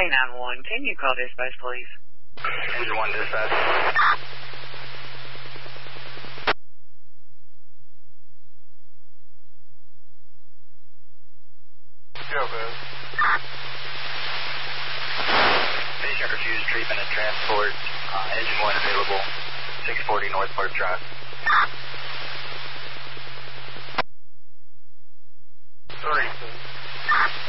K911, can you call dispatch, please? Engine 1 dispatch. Yeah, man. Patient refused treatment and transport. Engine 1 available. 640 Northport Drive. Sorry,